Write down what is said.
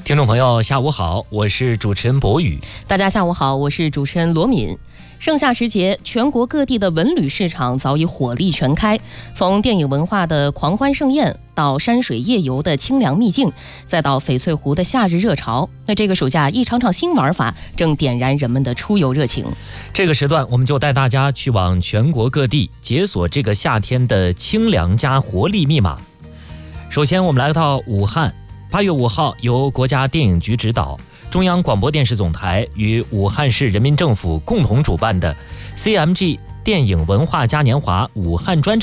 听众朋友下午好，我是主持人博宇。 大家下午好，我是主持人罗敏。盛夏时节，全国各地的文旅市场早已火力全开，从电影文化的狂欢盛宴，到山水夜游的清凉秘境，再到翡翠湖的夏日热潮。那这个暑假，一场场新玩法正点燃人们的出游热情。 这个时段，我们就带大家去往全国各地，解锁这个夏天的清凉加活力密码。首先，我们来到武汉。8月5号，由国家电影局指导，中央广播电视总台与武汉市人民政府共同主办的 CMG 电影文化嘉年华武汉专场